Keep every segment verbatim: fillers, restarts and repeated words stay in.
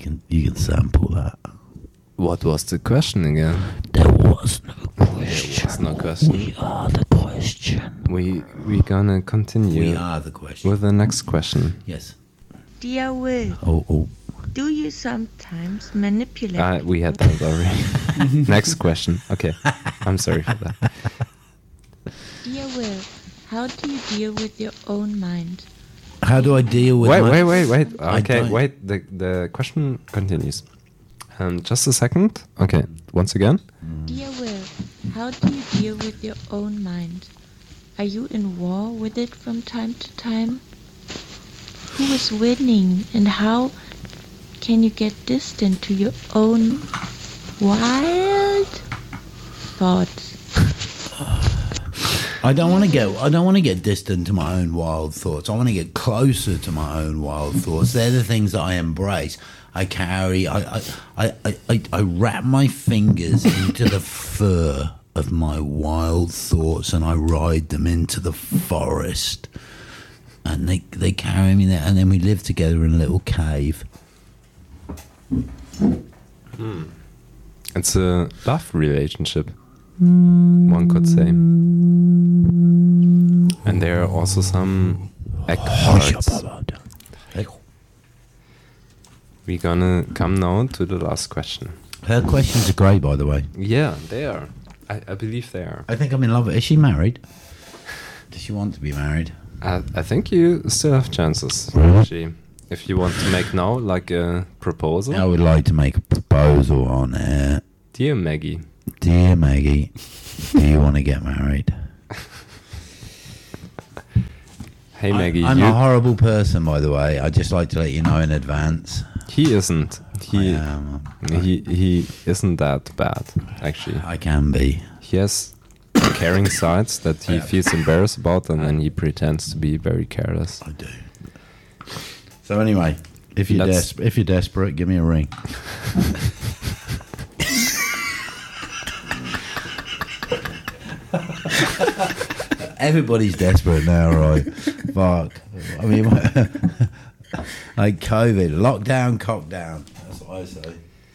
can you can sample that. What was the question again? There was no question. There was no question. We are the question. We we gonna continue. We are the question. With the next question. Yes. Dear Will, Oh, oh. do you sometimes manipulate? Uh, we had that already. Next question. Okay. I'm sorry for that. Dear Will, how do you deal with your own mind? How do I deal with Wait, my... wait, wait, wait. I Okay, don't- wait. The the question continues. Um, just a second. Okay. Once again. Dear Will, how do you deal with your own mind? Are you in war with it from time to time? Who is winning and how can you get distant to your own wild thoughts? I don't want to get. I don't want to get distant to my own wild thoughts. I want to get closer to my own wild thoughts. They're the things that I embrace. I carry. I. I. I. I, I, I wrap my fingers into the fur of my wild thoughts, and I ride them into the forest. And they they carry me there, and then we live together in a little cave. Hmm. It's a love relationship, one could say. And there are also some egg parts. We're gonna come now to the last question. Her questions are great, by the way. Yeah, they are. I, I believe they are. I think I'm in love with. Is she married? Does she want to be married? I, I think you still have chances, Really? actually. If you want to make now, like a proposal. I would like to make a proposal on air. Dear Maggie. Dear Maggie, do you want to get married? Hey Maggie, I, I'm you, a horrible person, by the way. I'd just like to let you know in advance. he isn't. He I am. he he isn't that bad, actually. I can be. He has caring sides that he feels embarrassed about, and then he pretends to be very careless. I do. So anyway, if you're Let's- des- if you're desperate, give me a ring. Everybody's desperate now, right? Fuck. I mean, like COVID, lockdown, cock down. That's what I say.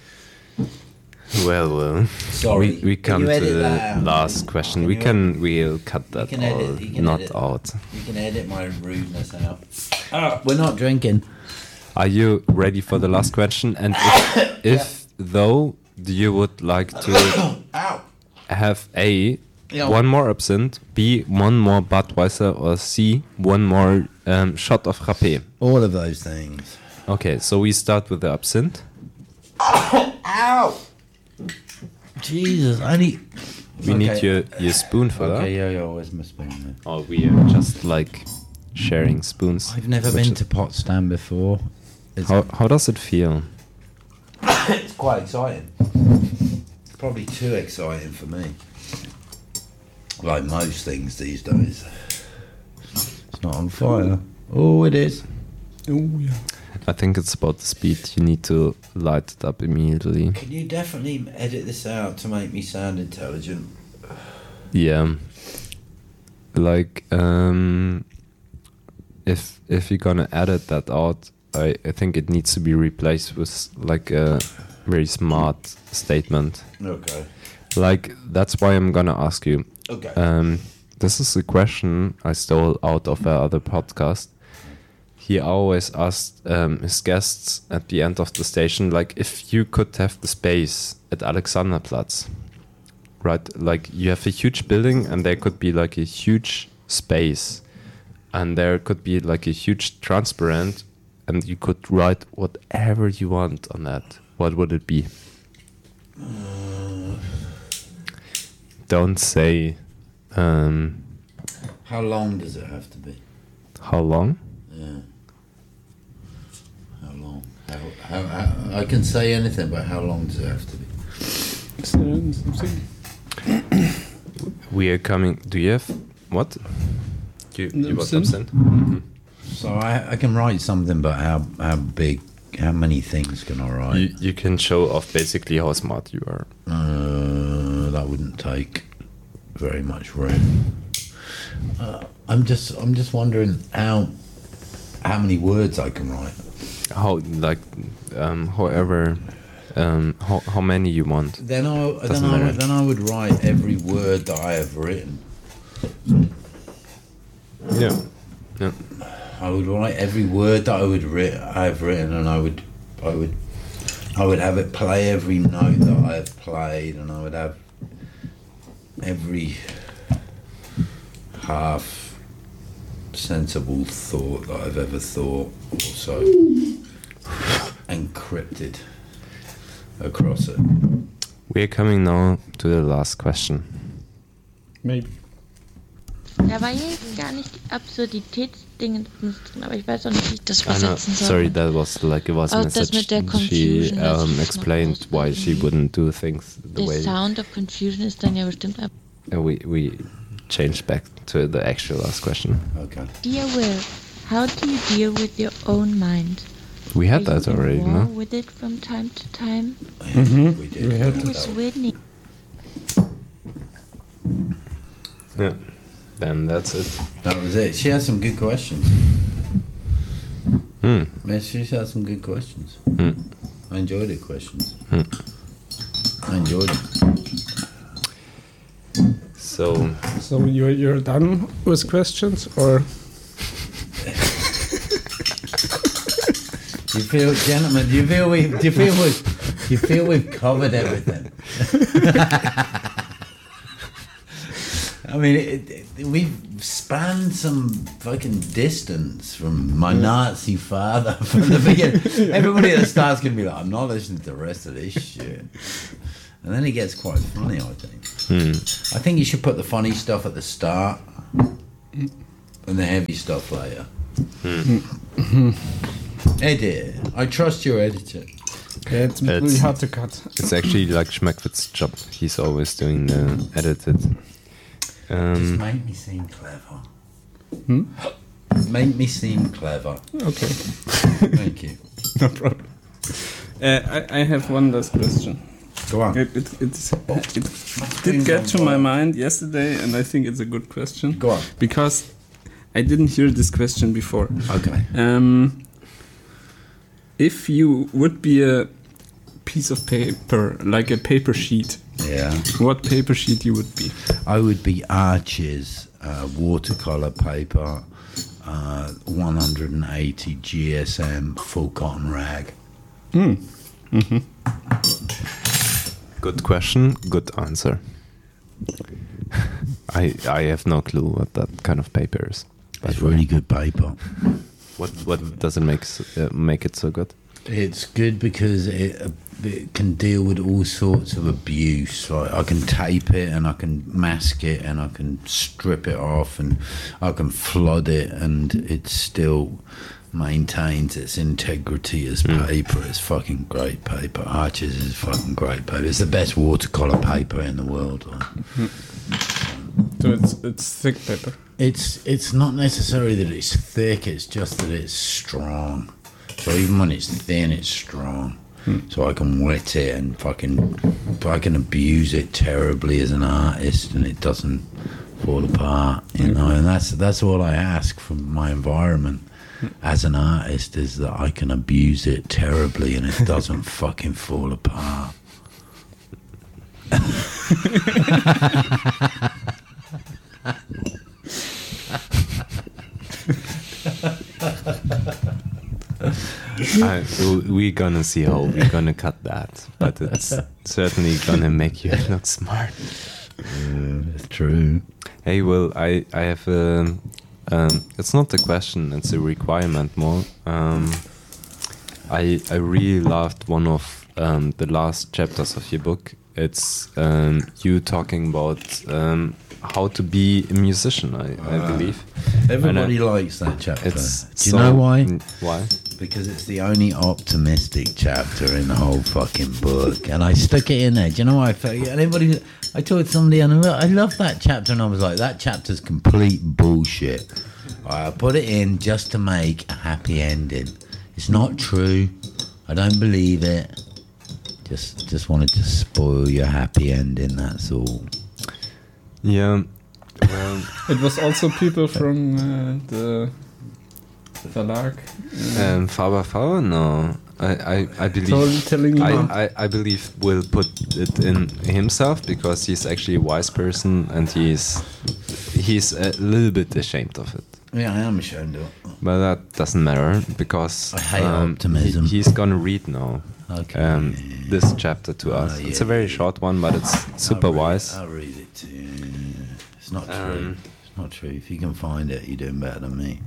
Well, well. Sorry, We, we can come you to edit the that out? last question. Can we you can we'll cut that can all edit- you can not edit. out. You can edit my rudeness out. Ah, we're not drinking. Are you ready for the last question? And if, if though you would like to Ow. have A, Yeah. one more absinthe, B, one more Budweiser, or C, one more um, shot of Rapé. All of those things. Okay, so we start with the absinthe. Ow! Jesus, I need. We need your, your spoon for Okay, that. yeah, yeah, where's my spoon there? Or we are just like sharing spoons. I've never which been is- to Potsdam before. It's, How, how does it feel? it's quite exciting. It's probably too exciting for me. Like most things these days. It's not on fire. Oh, it is. Oh, yeah. I think it's about the speed. You need to light it up immediately. Can you definitely edit this out to make me sound intelligent? Yeah. Like, um, if if you're gonna edit that out, I, I think it needs to be replaced with like a very smart statement. Okay. Like, that's why I'm gonna ask you. Okay. Um, this is a question I stole out of our other podcast. He always asked um, his guests at the end of the station, like, if you could have the space at Alexanderplatz, right? Like, you have a huge building and there could be like a huge space and there could be like a huge transparent and you could write whatever you want on that. What would it be? Uh, Don't say um, How long does it have to be? how long. Yeah. How long? How, how, how, I can say anything, but how long does it have to be? We are coming. Do you have what? You, you want Absinthe? absinthe? Mhm. So I, I can write something, but how how big? How many things can I write? You, you can show off basically how smart you are. Uh, that wouldn't take very much room. Uh, I'm just I'm just wondering how how many words I can write. how like um, however um, how how many you want. Then I then Doesn't I, matter. then I would write every word that I have written. Yeah. Yeah. I would write every word that I would writ I have written, and I would I would I would have it play every note that I have played, and I would have every half sensible thought that I've ever thought also encrypted across it. We're coming now to the last question. Maybe. Da war jetzt gar nicht die Absurditätsdinge drin, aber ich weiß auch nicht, wie ich das I know, übersetzen soll. sorry, that was like a voice Oh, das message. mit der She Confusion, das um, ist explained noch why she wouldn't do things the The way sound of confusion ist dann ja bestimmt ab. uh, we we changed back to the actual last question. Okay. Dear Will, how do you deal with your own mind? We had Are that you in already, war no? with it from time to time? We did. We had Who is winning? Yeah. Then that's it. That was it. She had some good questions. Hmm. Yeah, she had some good questions. Hmm. I enjoyed the questions. Hmm. I enjoyed it. So So you're you're done with questions, or You feel, gentlemen? Do you feel we? Do you feel we? Do you feel we've covered everything? I mean, it, it, we've spanned some fucking distance from my Nazi father from the beginning. Everybody at the start's gonna be like, "I'm not listening to the rest of this shit," and then it gets quite funny. I think. hmm. I think you should put the funny stuff at the start and the heavy stuff later. Edit. I trust your editor. yeah, it's really It's- hard to cut. It's actually like Schmeckwitz's job. He's always doing the edited. Just Um, make me seem clever. Hmm? Make me seem clever. Okay, Thank you. no problem. Uh, I I have one last question. Go on. It it it's, it did get to my mind yesterday, and I think it's a good question Go on. because I didn't hear this question before. Okay. Um, if you would be a piece of paper, like a paper sheet, Yeah. what paper sheet you would be? I would be Archie's uh, watercolor paper, uh, one hundred eighty G S M full cotton rag. Hmm. Mm-hmm. good question, good answer. I I have no clue what that kind of paper is. by It's the way. really good paper. What what does it make s- uh, make it so good? It's good because it, uh, it can deal with all sorts of abuse. Like I can tape it and I can mask it and I can strip it off and I can flood it and it still maintains its integrity as Mm. paper. It's fucking great paper. Arches is fucking great paper. It's the best watercolor paper in the world. Like. So it's it's thick paper. It's it's not necessarily that it's thick. It's just that it's strong. So even when it's thin, it's strong. So I can wet it and fucking, I can abuse it terribly as an artist, and it doesn't fall apart. You know, and that's that's all I ask from my environment as an artist is that I can abuse it terribly and it doesn't fucking fall apart. I, we're gonna see how we're gonna cut that, but it's certainly gonna make you look smart. Yeah, it's true. Hey, Will, I I have a. Um, it's not a question; it's a requirement more. Um, I I really loved one of um, the last chapters of your book. It's um, you talking about um, how to be a musician. I, I believe Everybody And, uh, likes that chapter. it's. Do you so- know why? mm, Why? Because it's the only optimistic chapter in the whole fucking book, and I stuck it in there. Do you know why I felt? Anybody? I told somebody, and I love that chapter, and I was like, that chapter's complete bullshit. I put it in just to make a happy ending. It's not true. I don't believe it. Just, just wanted to spoil your happy ending. That's all. Yeah. Well, It was also people from uh, the Verlag. Um, Faber Faber? No. I, I, I believe Tell- telling you now. I, I, I believe Will put it in himself because he's actually a wise person and he's he's a little bit ashamed of it. Yeah, I am ashamed of it. But that doesn't matter because I hate um, optimism. he- he's gonna read now Okay. um, this chapter to us. Ah, It's yeah, a very yeah. short one, but it's super I'll read wise. It. I'll read it to you. It's not true. Um, It's not true. If you can find it, you're doing better than me.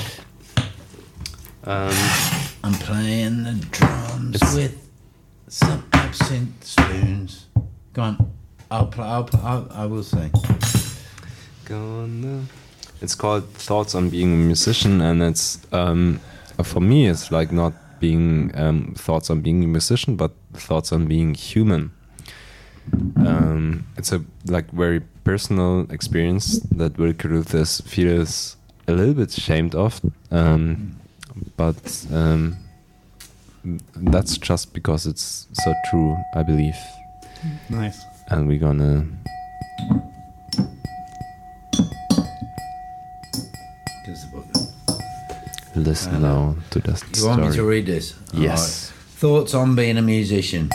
Um, I'm playing the drums It's- with some absinthe spoons. Go on. I'll play. I'll, pl- I'll I will sing. gonna. It's called Thoughts on Being a Musician, and it's um, for me, it's like not being um, thoughts on being a musician, but thoughts on being human. Um, it's a like very personal experience that Will Carruthers feels a little bit ashamed of, um, but um, that's just because it's so true, I believe. Nice. And we're gonna. Gives the book. Listen Uh, now to that You story. want me to read this? Yes. Alright. Thoughts on being a musician.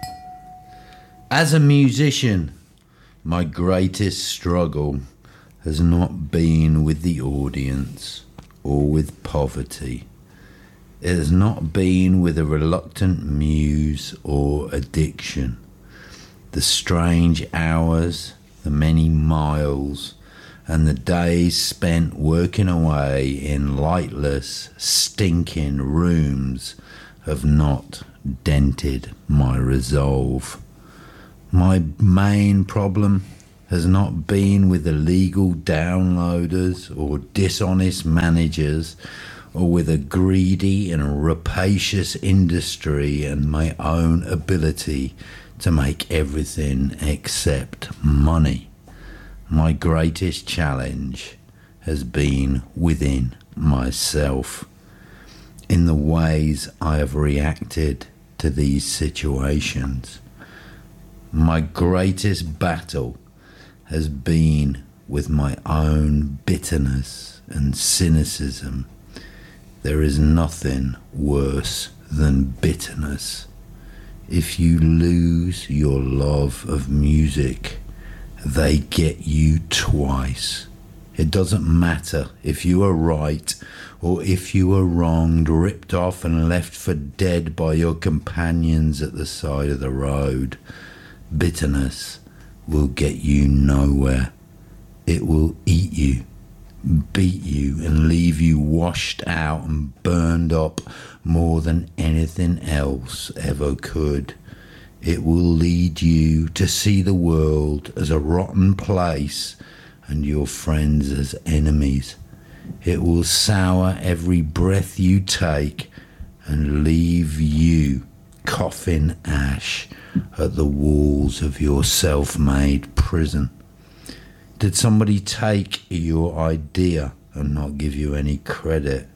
As a musician, my greatest struggle has not been with the audience or with poverty. It has not been with a reluctant muse or addiction. The strange hours, the many miles, and the days spent working away in lightless, stinking rooms have not dented my resolve. My main problem has not been with illegal downloaders or dishonest managers or with a greedy and rapacious industry and my own ability to make everything except money. My greatest challenge has been within myself, in the ways I have reacted to these situations. My greatest battle has been with my own bitterness and cynicism. There is nothing worse than bitterness. If you lose your love of music, they get you twice. It doesn't matter if you are right or if you were wronged, ripped off and left for dead by your companions at the side of the road. Bitterness will get you nowhere. It will eat you, beat you and leave you washed out and burned up more than anything else ever could. It will lead you to see the world as a rotten place and your friends as enemies. It will sour every breath you take and leave you coughing ash at the walls of your self-made prison. Did somebody take your idea and not give you any credit?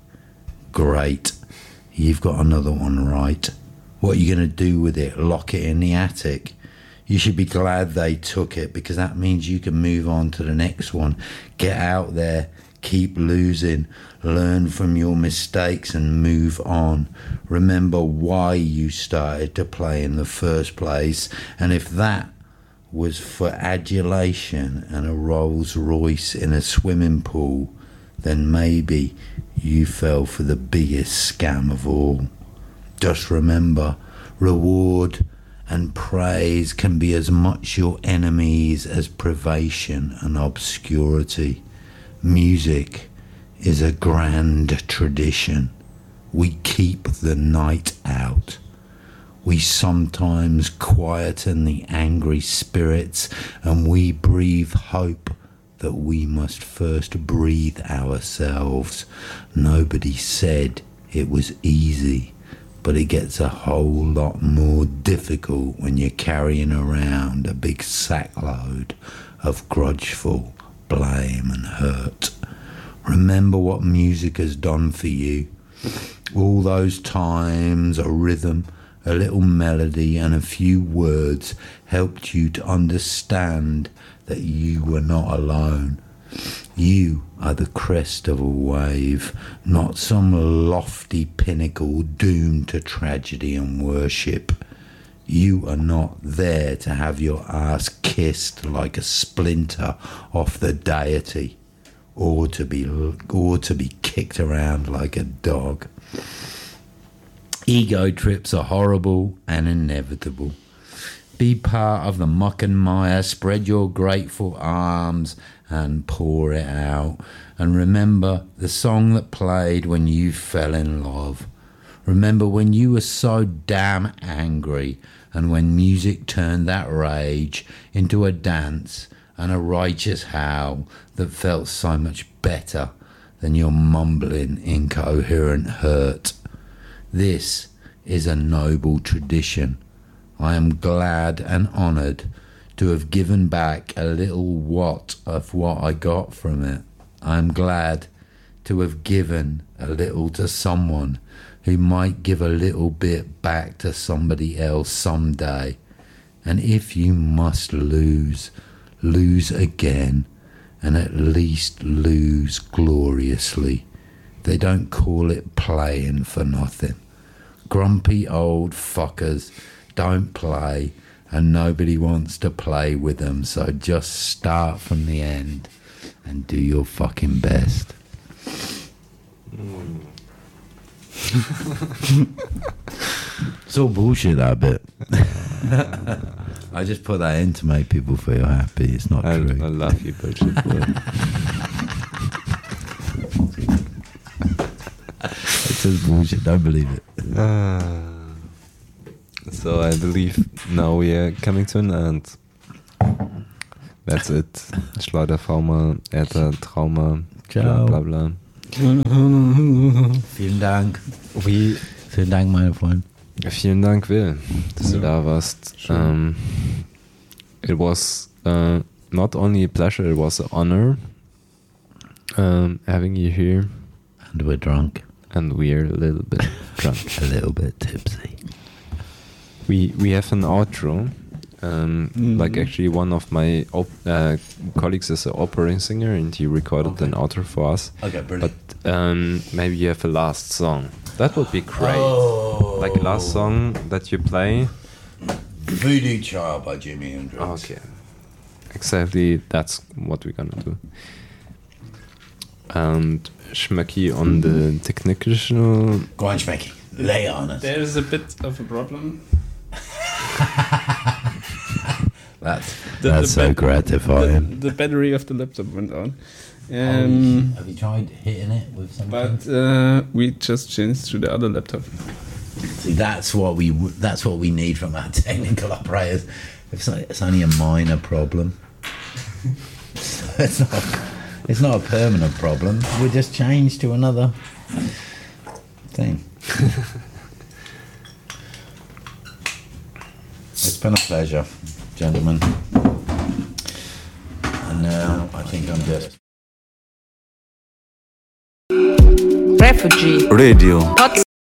Great. You've got another one right. What are you going to do with it? Lock it in the attic? You should be glad they took it, because that means you can move on to the next one. Get out there, keep losing, learn from your mistakes and move on. Remember why you started to play in the first place, and if that was for adulation and a Rolls Royce in a swimming pool, then maybe you fell for the biggest scam of all. Just remember, reward and praise can be as much your enemies as privation and obscurity. Music is a grand tradition. We keep the night out. We sometimes quieten the angry spirits, and we breathe hope that we must first breathe ourselves. Nobody said it was easy, but it gets a whole lot more difficult when you're carrying around a big sackload of grudgeful blame and hurt. Remember what music has done for you. All those times a rhythm, a little melody and a few words helped you to understand that you were not alone. You are the crest of a wave, not some lofty pinnacle doomed to tragedy and worship. You are not there to have your ass kissed like a splinter off the deity, or to be or to be kicked around like a dog. Ego trips are horrible and inevitable. Be part of the muck and mire, spread your grateful arms and pour it out. And remember the song that played when you fell in love. Remember when you were so damn angry, and when music turned that rage into a dance and a righteous howl that felt so much better than your mumbling incoherent hurt. This is a noble tradition. I am glad and honoured to have given back a little what of what I got from it. I am glad to have given a little to someone who might give a little bit back to somebody else someday. And if you must lose, lose again, and at least lose gloriously. They don't call it playing for nothing. Grumpy old fuckers don't play, and nobody wants to play with them, so just start from the end and do your fucking best. Mm. It's all bullshit, that bit. I just put that in to make people feel happy. It's not I, true. I love you, bullshit boy. It's just bullshit. Don't believe it. Uh, so I believe now we are coming to an end. That's it. Schleudertrauma, Äther, Trauma, Ciao. bla bla bla. Vielen Dank. We, Vielen Dank, meine Freunde. vielen Dank, Will, dass Ja. du da warst. Um, it was uh, not only a pleasure, it was an honor um, having you here. And we're drunk. And we're a little bit drunk. A little bit tipsy. We we have an outro. Um, Mm. Like actually, one of my op- uh, colleagues is an opera singer, and he recorded Okay. an outro for us. Okay, But brilliant. um, maybe you have a last song. That would be great. Oh. Like a last song that you play. Voodoo Child by Jimi Hendrix. Okay. Exactly. That's what we're gonna do. And Schmecki on the technical. Go on, Schmecky. Lay it on us. There is a bit of a problem. That's, The- that's the so bat- gratifying. The, the battery of the laptop went on. Um, Um, have you tried hitting it with something? but uh, we just changed to the other laptop. See, that's what we w- that's what we need from our technical operators. It's, like, it's only a minor problem. it's not. It's not a permanent problem. We just change to another thing. It's been a pleasure, gentlemen. And now I think I'm just. Refugee Radio. Hot